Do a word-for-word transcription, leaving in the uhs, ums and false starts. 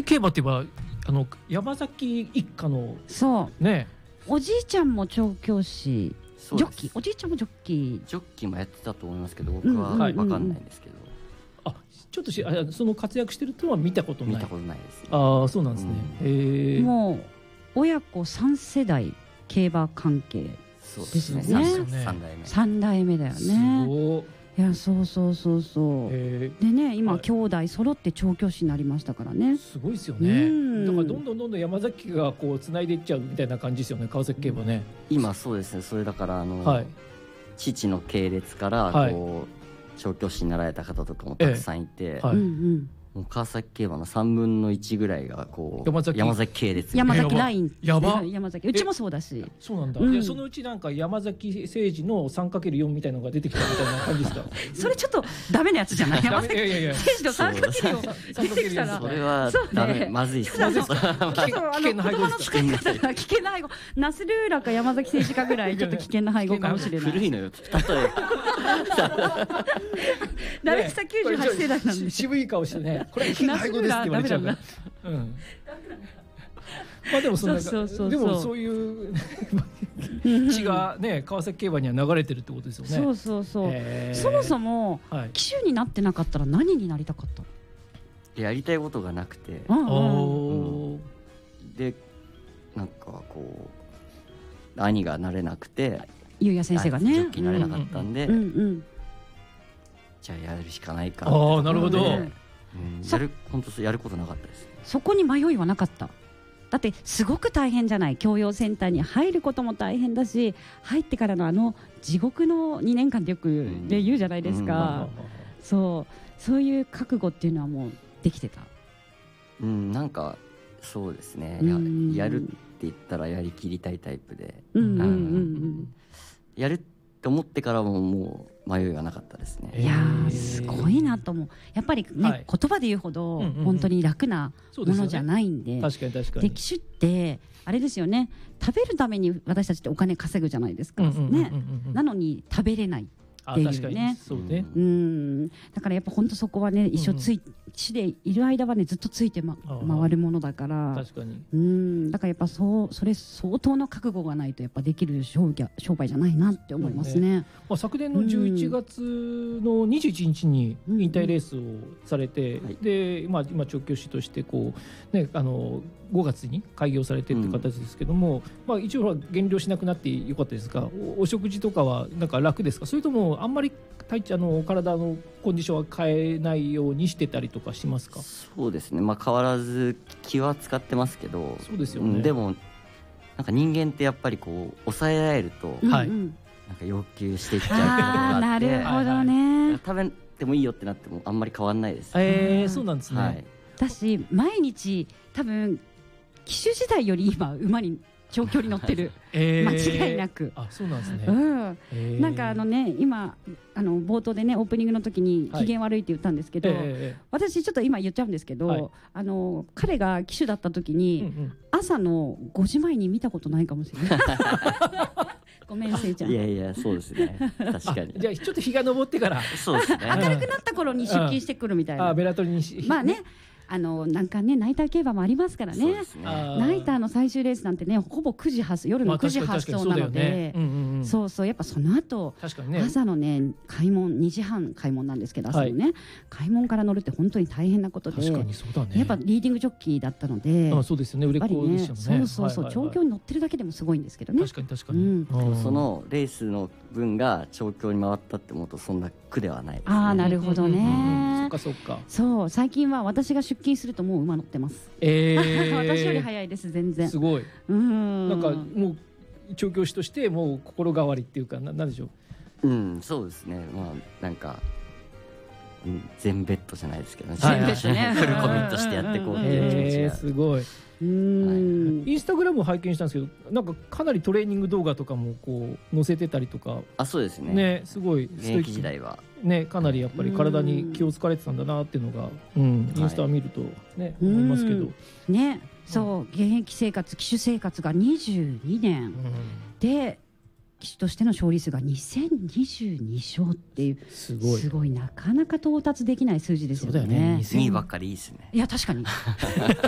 競馬って言えばあの山崎一家のそうね、 おじいちゃんも調教師、ジョッキー、おじいちゃんもジョッキージョッキーもやってたと思いますけど、僕は分かんないんですけど、 あ、ちょっとしあその活躍してるとは見たことない。 見たことないですね。 ああ、そうなんですね。うん、へえ。 もう親子さん世代競馬関係ですよね。 そうですね。さん代目。 さん代目だよね。 すごい。 いや、そうそうそうそう。でね、今、はい、兄弟揃って調教師になりましたからね。 すごいですよね。だからどんどんどんどん山崎がこう繋いでいっちゃうみたいな感じですよね、川崎競馬ね。 今そうですね。それだからあの、 はい、 父の系列からこう、はい、調教師になられた方とかもたくさんいて、ええ、はい、もう川崎競馬のさんぶんのいちぐらいがこう山 崎, 山崎系列、 山崎ライン、 やば山崎、うちもそうだし。 そうなんだ、うん、いやそのうちなんか山崎誠二の さんかけるよん みたいなのが出てきたみたいな感じですか。 それちょっとダメなやつじゃない。山崎誠二の さんかけるよん 出てきたらそれはダメ、まずいですね。 危険な配合ですか。 危険な配合、ナスルーラか山崎誠二かぐらいちょっと危険な配合かもしれない。 古いのよ、例え誰きさきゅうじゅうはち世代なんで渋い顔してね、これ危険な配合ですって言われちゃうから。うん。まあでもそんな、でもそういう血がね川崎競馬には流れてるってことですよね。 そうそうそう。そもそも騎手になってなかったら何になりたかった？ やりたいことがなくて、でなんかこう兄がなれなくて、 ゆうや先生がねジョッキーになれなかったんで、じゃあやるしかないか。 ああ、なるほど。 やる本当やることなかったです。 そこに迷いはなかった。だってすごく大変じゃない。教養センターに入ることも大変だし、入ってからのあの地獄のにねんかんってよく、ね、言うじゃないですか。そうそういう覚悟っていうのはもうできてた。 うん、なんかそうですね。や, やるって言ったらやりきりたいタイプで、やるって思ってからももう迷いがなかったですね。 いやー、すごいなと思う。やっぱりね、はい、言葉で言うほど本当に楽なものじゃないんで、 ね、確かに確かに。 で騎手ってあれですよね、食べるために私たちってお金稼ぐじゃないですかね。なのに食べれないっていうね。 そうね。 うん、だからやっぱ本当そこはね、一生つい騎手でいる間はねずっとついて、ま、回るものだから。 確かに。 うん、だからやっぱそうそれ相当の覚悟がないとやっぱできる商商売じゃないなって思いますね。 まあ昨年のじゅういちがつのにじゅういちにちに引退レースをされて、うん、でまあ今調教師としてこうねあのごがつに開業されてって形ですけども、うん、まあ一応減量しなくなってよかったですが、お, お食事とかはなんか楽ですか？それともあんまり体あの体のコンディションは変えないようにしてたりとかしますか？ そうですね、まあ変わらず気は使ってますけど、 そうですよね、うん、 でもなんか人間ってやっぱりこう抑えられると、はい、なんか要求していっちゃうっていうのがあって、 なるほどね、 食べてもいいよってなってもあんまり変わんないです、 ね。えー、そうなんですね。はい、 だし毎日多分騎手時代より今馬に長距離乗ってる、えー、間違いなく。 あ、そうなんですね。 うん、えー、なんかあのね今あの冒頭でねオープニングの時に機嫌悪いって言ったんですけど、はい、えー、私ちょっと今言っちゃうんですけど、はい、あの彼が騎手だった時に、うんうん、朝のごじまえに見たことないかもしれない。ごめんせいちゃん。 いやいやそうですね、確かに。 じゃあちょっと日が昇ってからそうですね、 明るくなった頃に出勤してくるみたいな。 あ、ベラトリにまあね、あのなんかねナイター競馬もありますからね。ナイターの最終レースなんてねほぼくじ発夜のくじ発送なので、そうそう、やっぱその後朝のね開門にじはん開門なんですけど、朝のね開門から乗るって本当に大変なことで、やっぱリーディングジョッキーだったので、 そうですよね、売れっ子でしたよね。 そうそうそう、調教に乗ってるだけでもすごいんですけどね。 確かに確かに。 そのレースの分が調教に回ったって思うとそんな苦ではないですね。 ああ、なるほどね。 そっかそっか。 そう、最近は私が出勤するともう馬乗ってます。 えー、 私より早いです全然。 すごい。うん。なんかもう調教師としてもう心変わりっていうかな、なんでしょう。うん、そうですね。まあなんか、うん、全ベッドじゃないですけどね。全ベッドね。フルコミットしてやってこうっていう気持ちが。 すごい。うん、インスタグラムを拝見したんですけど、なんかかなりトレーニング動画とかもこう載せてたりとか。 あ、そうですね。 ね、すごい現役時代はね、かなりやっぱり体に気を使われてたんだなっていうのが、うん、インスタを見るとね、思いますけど。 ね、そう、現役生活、騎手生活がにじゅうにねんで。騎手としての勝利数がにせんにじゅうにしょうっていう、すごい、すごいなかなか到達できない数字ですよね。 にいばっかりいいですね。 いや確かに